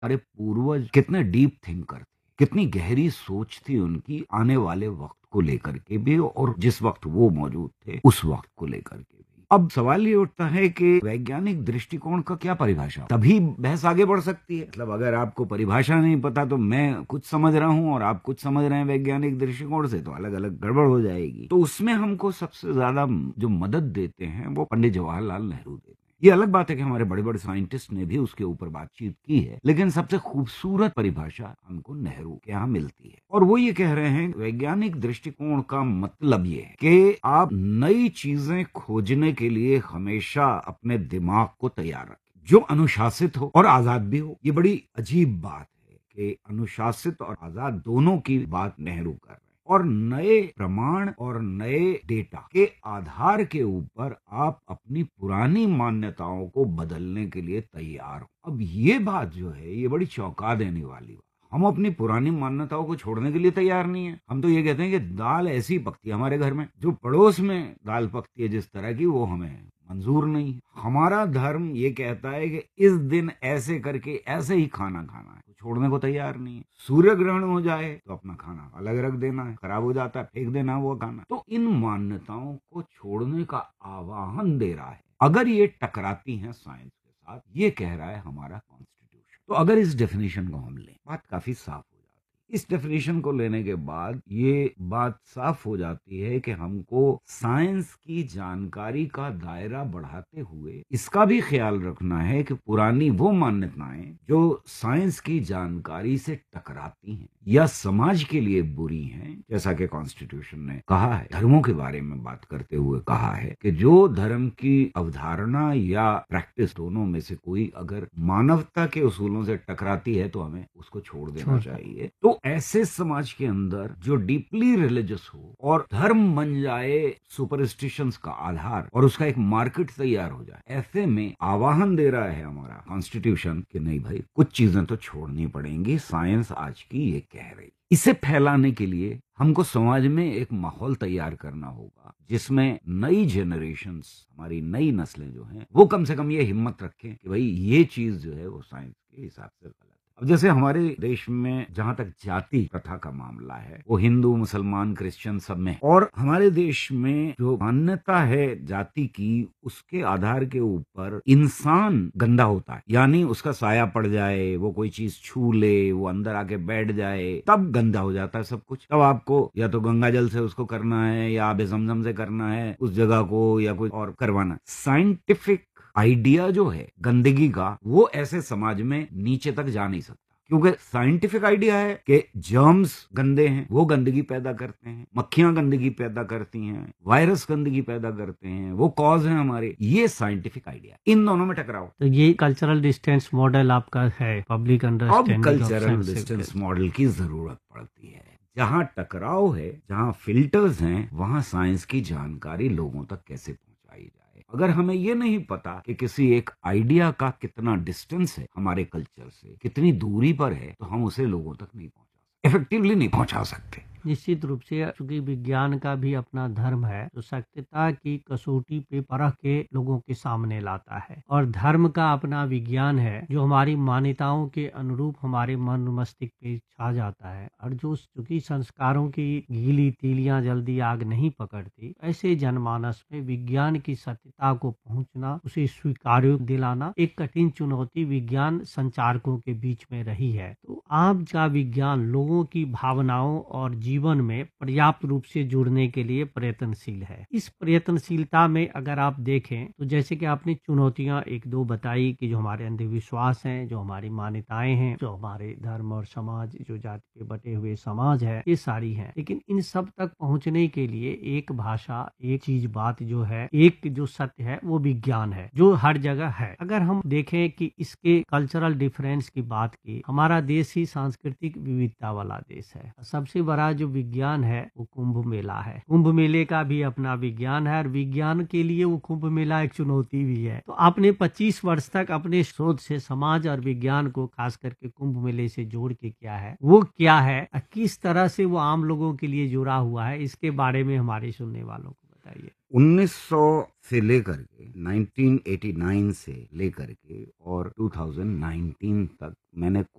हमारे पूर्वज कितने डीप थिंकर थे, कितनी गहरी सोच थी उनकी आने वाले वक्त को लेकर के भी और जिस वक्त वो मौजूद थे उस वक्त को लेकर के भी। अब सवाल ये उठता है कि वैज्ञानिक दृष्टिकोण का क्या परिभाषा, तभी बहस आगे बढ़ सकती है। मतलब अगर आपको परिभाषा नहीं पता तो मैं कुछ समझ रहा हूं और आप कुछ समझ रहे हैं वैज्ञानिक दृष्टिकोण से, तो अलग अलग गड़बड़ हो जाएगी। तो उसमें हमको सबसे ज्यादा जो मदद देते हैं वो पंडित जवाहरलाल नेहरू देते हैं। ये अलग बात है कि हमारे बड़े बड़े साइंटिस्ट ने भी उसके ऊपर बातचीत की है, लेकिन सबसे खूबसूरत परिभाषा हमको नेहरू के यहाँ मिलती है। और वो ये कह रहे हैं वैज्ञानिक दृष्टिकोण का मतलब ये है कि आप नई चीजें खोजने के लिए हमेशा अपने दिमाग को तैयार रखें, जो अनुशासित हो और आजाद भी हो। ये बड़ी अजीब बात है कि अनुशासित और आजाद दोनों की बात नेहरू कर रहे हैं। और नए प्रमाण और नए डेटा के आधार के ऊपर आप अपनी पुरानी मान्यताओं को बदलने के लिए तैयार हो। अब ये बात जो है ये बड़ी चौंका देने वाली बात। हम अपनी पुरानी मान्यताओं को छोड़ने के लिए तैयार नहीं है। हम तो ये कहते हैं कि दाल ऐसी पकती है हमारे घर में, जो पड़ोस में दाल पकती है जिस तरह की, वो हमें मंजूर नहीं है। हमारा धर्म ये कहता है कि इस दिन ऐसे करके ऐसे ही खाना खाना है, तो छोड़ने को तैयार नहीं है। सूर्य ग्रहण हो जाए तो अपना खाना अलग रख देना है, खराब हो जाता है फेंक देना वो खाना। तो इन मान्यताओं को छोड़ने का आह्वान दे रहा है। अगर ये टकराती हैं साइंस के साथ, ये कह रहा है हमारा कॉन्स्टिट्यूशन। तो अगर इस डेफिनेशन को हम लें, बात काफी साफ हो जाती है। इस डेफिनेशन को लेने के बाद ये बात साफ हो जाती है कि हमको साइंस की जानकारी का दायरा बढ़ाते हुए इसका भी ख्याल रखना है कि पुरानी वो मान्यताएं जो साइंस की जानकारी से टकराती हैं या समाज के लिए बुरी हैं, जैसा कि कॉन्स्टिट्यूशन ने कहा है, धर्मों के बारे में बात करते हुए कहा है कि जो धर्म की अवधारणा या प्रैक्टिस दोनों में से कोई अगर मानवता के उसूलों से टकराती है तो हमें उसको छोड़ देना चाहिए। तो ऐसे समाज के अंदर जो डीपली रिलीजियस हो और धर्म बन जाए सुपरस्टिशंस का आधार और उसका एक मार्केट तैयार हो जाए, ऐसे में आवाहन दे रहा है हमारा कॉन्स्टिट्यूशन कि नहीं भाई, कुछ चीजें तो छोड़नी पड़ेंगी, साइंस आज की ये कह रही। इसे फैलाने के लिए हमको समाज में एक माहौल तैयार करना होगा जिसमें नई जनरेशन्स, हमारी नई नस्लें जो हैं, वो कम से कम ये हिम्मत रखें कि भाई ये चीज जो है वो साइंस के हिसाब से गलत है। अब जैसे हमारे देश में जहां तक जाति प्रथा का मामला है, वो हिंदू मुसलमान क्रिश्चियन सब में, और हमारे देश में जो मान्यता है जाति की, उसके आधार के ऊपर इंसान गंदा होता है, यानी उसका साया पड़ जाए, वो कोई चीज छू ले, वो अंदर आके बैठ जाए, तब गंदा हो जाता है सब कुछ। तब आपको या तो गंगा जल से उसको करना है या आबे ज़मज़म से करना है उस जगह को, या कुछ और करवाना। साइंटिफिक आइडिया जो है गंदगी का, वो ऐसे समाज में नीचे तक जा नहीं सकता, क्योंकि साइंटिफिक आइडिया है कि जर्म्स गंदे हैं, वो गंदगी पैदा करते हैं, मक्खियां गंदगी पैदा करती हैं, वायरस गंदगी पैदा करते हैं, वो कॉज है हमारे। ये साइंटिफिक आइडिया, इन दोनों में टकराव। तो ये कल्चरल डिस्टेंस मॉडल आपका है, पब्लिक अब अंडरस्टैंडिंग कल्चरल डिस्टेंस मॉडल की जरूरत पड़ती है। जहां टकराव है, जहां फिल्टर्स हैं, वहां साइंस की जानकारी लोगों तक कैसे पहुंचाई जाए। अगर हमें ये नहीं पता कि किसी एक आइडिया का कितना डिस्टेंस है हमारे कल्चर से, कितनी दूरी पर है, तो हम उसे लोगों तक नहीं पहुंचा सकते, इफेक्टिवली नहीं पहुंचा सकते। निश्चित रूप से, चूंकि विज्ञान का भी अपना धर्म है, तो सत्यता की कसौटी पे परख के लोगों के सामने लाता है, और धर्म का अपना विज्ञान है जो हमारी मान्यताओं के अनुरूप हमारे मन मस्तिष्क पे छा जाता है। और जो चूंकि संस्कारों की गीली तीलियां जल्दी आग नहीं पकड़ती, ऐसे जनमानस में विज्ञान की सत्यता को पहुंचना, उसे स्वीकार्य दिलाना एक कठिन चुनौती विज्ञान संचारकों के बीच में रही है। तो आज का विज्ञान लोगों की भावनाओं और जीवन में पर्याप्त रूप से जुड़ने के लिए प्रयत्नशील है। इस प्रयत्नशीलता में अगर आप देखें तो जैसे कि आपने चुनौतियां एक दो बताई कि जो हमारे अंधविश्वास हैं, जो हमारी मान्यताएं हैं, जो हमारे धर्म और समाज, जो जाति पे बटे हुए समाज है, ये सारी हैं। लेकिन इन सब तक पहुंचने के लिए एक भाषा, एक चीज, बात जो है, एक जो सत्य है, वो विज्ञान है जो हर जगह है। अगर हम देखें कि इसके कल्चरल डिफरेंस की बात की, हमारा देश ही सांस्कृतिक विविधता वाला देश है। सबसे बड़ा जो विज्ञान है वो कुंभ मेला है। कुंभ मेले का भी अपना विज्ञान है, और विज्ञान के लिए वो कुंभ मेला एक चुनौती भी है। तो आपने 25 वर्ष तक अपने शोध से समाज और विज्ञान को खास करके कुंभ मेले से जोड़ के किया है, वो क्या है, किस तरह से वो आम लोगों के लिए जुड़ा हुआ है, इसके बारे में हमारे सुनने वालों को बताइए। 1900 से लेकर के 1989 से लेकर के और 2019 तक मैंने